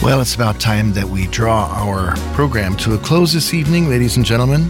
Well, it's about time that we draw our program to a close this evening, ladies and gentlemen.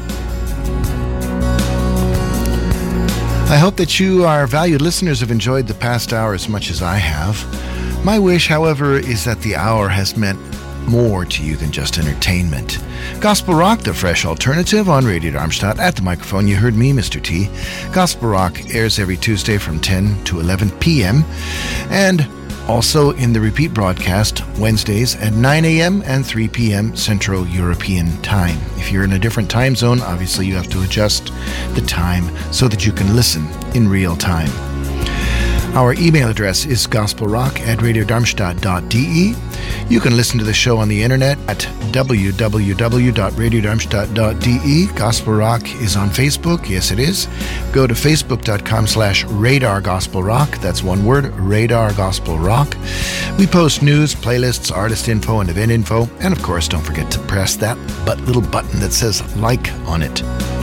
I hope that you, our valued listeners, have enjoyed the past hour as much as I have. My wish, however, is that the hour has meant more to you than just entertainment. Gospel Rock, the fresh alternative on Radio Darmstadt. At the microphone, you heard me, Mr. T. Gospel Rock airs every Tuesday from 10 to 11 p.m. and also in the repeat broadcast Wednesdays at 9 a.m. and 3 p.m. Central European Time. If you're in a different time zone, obviously you have to adjust the time so that you can listen in real time. Our email address is gospelrock@radiodarmstadt.de. You can listen to the show on the internet at www.radiodarmstadt.de. Gospel Rock is on Facebook. Yes, it is. Go to facebook.com/radargospelrock. That's one word, Radar Gospel Rock. We post news, playlists, artist info, and event info. And of course, don't forget to press that little button that says like on it.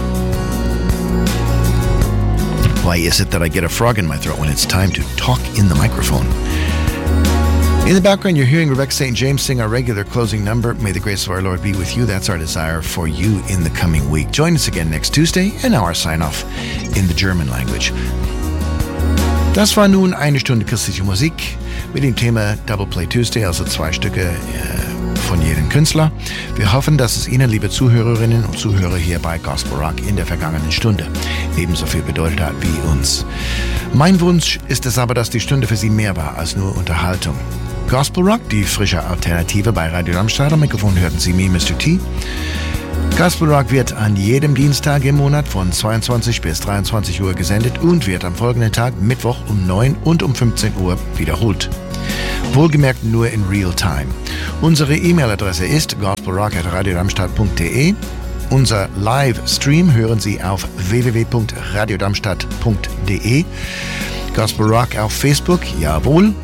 Why is it that I get a frog in my throat when it's time to talk in the microphone? In the background, you're hearing Rebecca St. James sing our regular closing number, May the Grace of Our Lord Be With You. That's our desire for you in the coming week. Join us again next Tuesday and our sign-off in the German language. Das war nun eine Stunde christliche Musik mit dem Thema Double Play Tuesday, also 2 Stücke von jedem Künstler. Wir hoffen, dass es Ihnen, liebe Zuhörerinnen und Zuhörer hier bei Gospel Rock in der vergangenen Stunde ebenso viel bedeutet hat wie uns. Mein Wunsch ist es aber, dass die Stunde für Sie mehr war als nur Unterhaltung. Gospel Rock, die frische Alternative bei Radio Darmstadt. Am Mikrofon hörten Sie mich, Mr. T. Gospel Rock wird an jedem Dienstag im Monat von 22 bis 23 Uhr gesendet und wird am folgenden Tag, Mittwoch um 9 und um 15 Uhr wiederholt. Wohlgemerkt nur in Real Time. Unsere E-Mail-Adresse ist gospelrock@radiodarmstadt.de. Unser Livestream hören Sie auf www.radiodarmstadt.de. Gospel Rock auf Facebook, jawohl,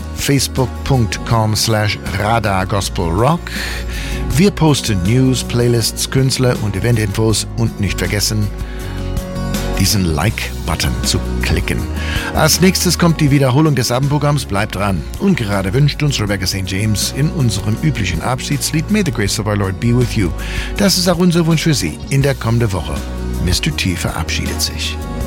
facebook.com/radargospelrock. Wir posten News, Playlists, Künstler und Eventinfos und nicht vergessen, diesen Like-Button zu klicken. Als nächstes kommt die Wiederholung des Abendprogramms. Bleibt dran. Und gerade wünscht uns Rebecca St. James in unserem üblichen Abschiedslied May the Grace of Our Lord Be With You. Das ist auch unser Wunsch für Sie in der kommenden Woche. Mr. T verabschiedet sich.